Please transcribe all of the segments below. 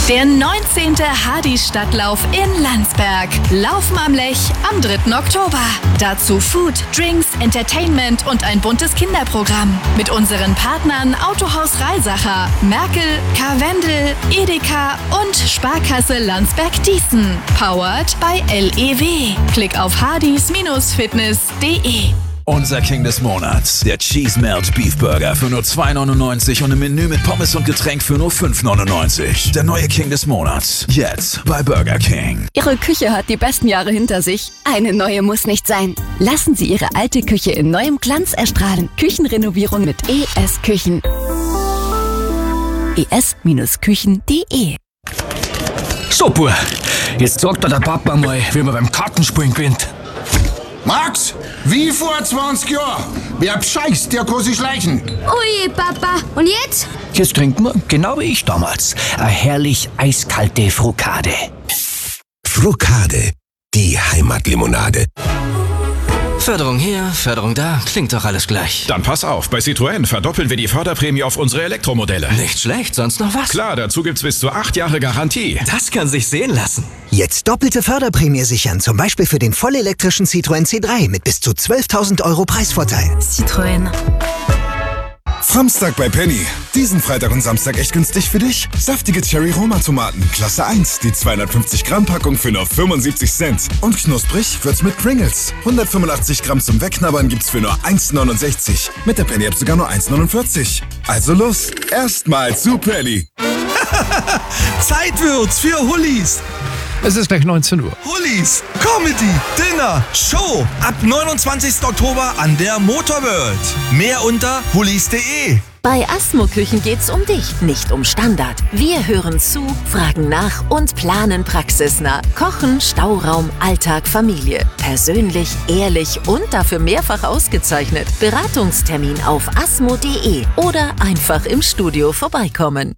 Der 19. Hadi-Stadtlauf in Landsberg. Laufen am Lech am 3. Oktober. Dazu Food, Drinks, Entertainment und ein buntes Kinderprogramm. Mit unseren Partnern Autohaus Reisacher, Merkel, Karwendel, Edeka und Sparkasse Landsberg-Dießen. Powered by LEW. Klick auf hadis-fitness.de. Unser King des Monats, der Cheese Melt Beef Burger für nur 2,99 und im Menü mit Pommes und Getränk für nur 5,99. Der neue King des Monats, jetzt bei Burger King. Ihre Küche hat die besten Jahre hinter sich. Eine neue muss nicht sein. Lassen Sie Ihre alte Küche in neuem Glanz erstrahlen. Küchenrenovierung mit ES Küchen. es-küchen.de. Super, jetzt sagt der Papa mal, wie man beim Kartenspielen gewinnt. Max, wie vor 20 Jahren. Wer bescheißt, der kann sich schleichen. Ui, Papa. Und jetzt? Jetzt trinken wir, genau wie ich damals, eine herrlich eiskalte Frukade. Frukade, die Heimatlimonade. Förderung hier, Förderung da, klingt doch alles gleich. Dann pass auf, bei Citroën verdoppeln wir die Förderprämie auf unsere Elektromodelle. Nicht schlecht, sonst noch was? Klar, dazu gibt's bis zu 8 Jahre Garantie. Das kann sich sehen lassen. Jetzt doppelte Förderprämie sichern, zum Beispiel für den vollelektrischen Citroën C3 mit bis zu 12.000 € Preisvorteil. Citroën. Samstag bei Penny. Diesen Freitag und Samstag echt günstig für dich? Saftige Cherry-Roma-Tomaten, Klasse 1, die 250 Gramm Packung für nur 75 Cent. Und knusprig wird's mit Pringles. 185 Gramm zum Wegknabbern gibt's für nur 1,69. Mit der Penny-App sogar nur 1,49. Also los, erstmal zu Penny. Zeit wird's für Hullis. Es ist gleich 19 Uhr. Hullis, Comedy, Dinner, Show. Ab 29. Oktober an der Motorworld. Mehr unter hullis.de. Bei Asmo Küchen geht's um dich, nicht um Standard. Wir hören zu, fragen nach und planen praxisnah. Kochen, Stauraum, Alltag, Familie. Persönlich, ehrlich und dafür mehrfach ausgezeichnet. Beratungstermin auf asmo.de oder einfach im Studio vorbeikommen.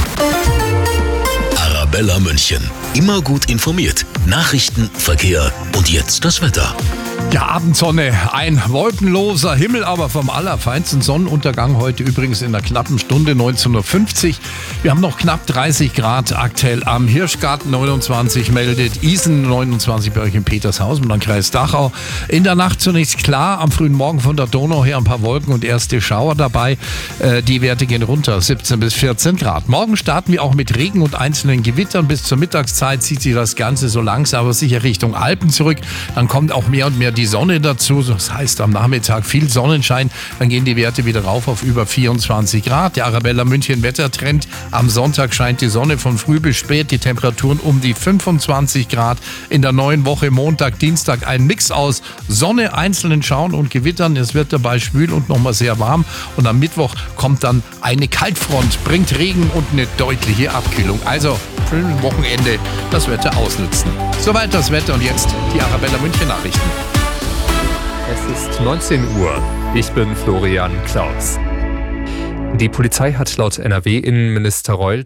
Arabella München. Immer gut informiert. Nachrichten, Verkehr und jetzt das Wetter. Ja, Abendsonne, ein wolkenloser Himmel, aber vom allerfeinsten Sonnenuntergang heute übrigens in einer knappen Stunde, 19.50 Uhr. Wir haben noch knapp 30 Grad aktuell am Hirschgarten, 29 meldet Isen, 29 bei euch in Petershausen und dann Kreis Dachau. In der Nacht zunächst klar, am frühen Morgen von der Donau her ein paar Wolken und erste Schauer dabei. Die Werte gehen runter, 17 bis 14 Grad. Morgen starten wir auch mit Regen und einzelnen Gewittern. Bis zur Mittagszeit zieht sich das Ganze so langsam, aber sicher Richtung Alpen zurück. Dann kommt auch mehr und mehr die Sonne dazu, das heißt am Nachmittag viel Sonnenschein, dann gehen die Werte wieder rauf auf über 24 Grad. Der Arabella München Wettertrend, am Sonntag scheint die Sonne von früh bis spät, die Temperaturen um die 25 Grad. In der neuen Woche Montag, Dienstag ein Mix aus Sonne, einzelnen Schauern und Gewittern. Es wird dabei schwül und nochmal sehr warm und am Mittwoch kommt dann eine Kaltfront, bringt Regen und eine deutliche Abkühlung. Also für ein Wochenende das Wetter ausnutzen. Soweit das Wetter und jetzt die Arabella München Nachrichten. Es ist 19 Uhr. Ich bin Florian Klaus. Die Polizei hat laut NRW-Innenminister Reul